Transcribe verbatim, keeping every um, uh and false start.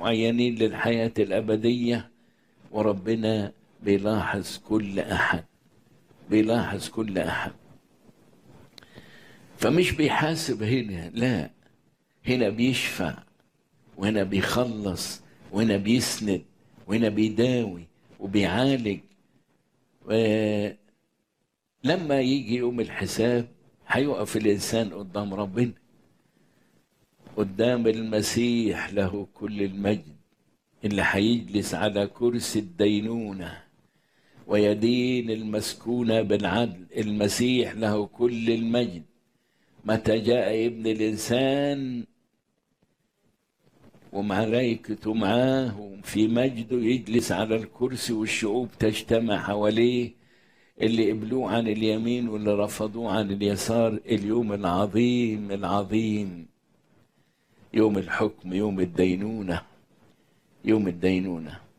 معينين للحياة الأبدية، وربنا بيلاحظ كل أحد، بيلاحظ كل أحد. فمش بيحاسب هنا، لا، هنا بيشفع، وهنا بيخلص، وهنا بيسند، وهنا بيداوي وبيعالج. ولما يجي يوم الحساب هيقف الإنسان قدام ربنا، قدام المسيح له كل المجد، اللي هيجلس على كرسي الدينونة ويدين المسكونة بالعدل. المسيح له كل المجد متى جاء ابن الإنسان وملائكته معاه في مجده يجلس على الكرسي، والشعوب تجتمع حواليه، اللي قبلوه عن اليمين واللي رفضوه عن اليسار. اليوم العظيم العظيم، يوم الحكم، يوم الدينونة، يوم الدينونة.